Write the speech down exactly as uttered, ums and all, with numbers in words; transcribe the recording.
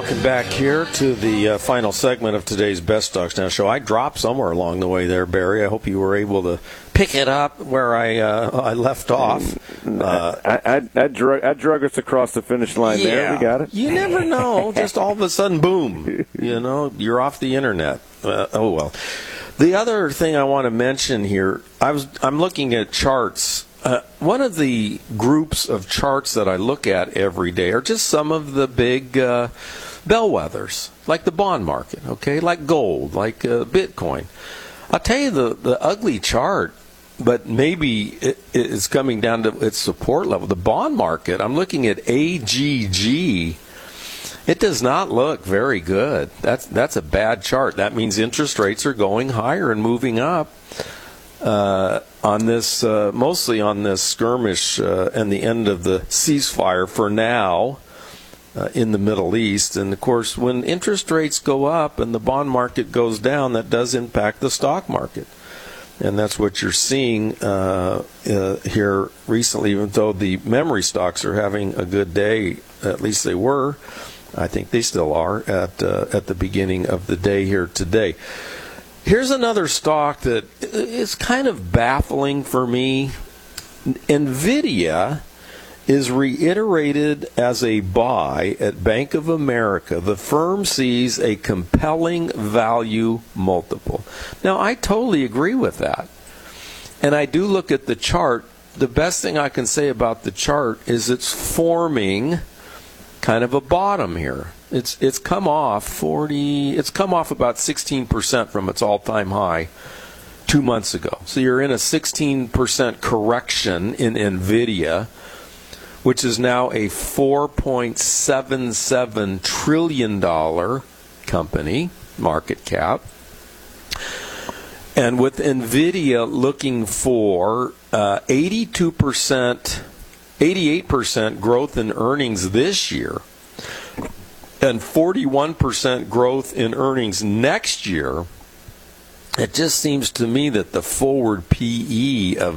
welcome back here to the uh, final segment of today's Best Stocks Now show. I dropped somewhere along the way there, Barry. I hope you were able to pick it up where I uh, I left off. Uh, I, I, I, drug, I drug us across the finish line yeah, there. We got it. You never know. Just all of a sudden, boom, you know, you're off the internet. Uh, oh, well. The other thing I want to mention here, I was I'm looking at charts. Uh, one of the groups of charts that I look at every day are just some of the big uh, bellwethers, like the bond market, okay, like gold, like uh, Bitcoin. I'll tell you the, the ugly chart, but maybe it, it's coming down to its support level. The bond market, I'm looking at A G G. It does not look very good. That's, that's a bad chart. That means interest rates are going higher and moving up. Uh, on this, uh, mostly on this skirmish uh, and the end of the ceasefire for now uh, in the Middle East. And, of course, when interest rates go up and the bond market goes down, that does impact the stock market. And that's what you're seeing uh, uh, here recently, even though the memory stocks are having a good day, at least they were. I think they still are at uh, at the beginning of the day here today. Here's another stock that is kind of baffling for me. NVIDIA is reiterated as a buy at Bank of America. The firm sees a compelling value multiple. Now, I totally agree with that. And I do look at the chart. The best thing I can say about the chart is it's forming kind of a bottom here. It's it's come off forty. It's come off about sixteen percent from its all-time high two months ago. So you're in a sixteen percent correction in NVIDIA, which is now a four point seven seven trillion dollars company market cap. And with NVIDIA looking for uh, eighty-two percent, eighty-eight percent growth in earnings this year, and forty-one percent growth in earnings next year, it just seems to me that the forward P E of